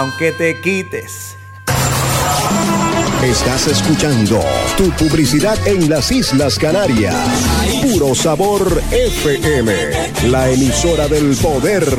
Aunque te quites. Estás escuchando Tu Publicidad en las Islas Canarias. Puro Sabor FM, la emisora del poder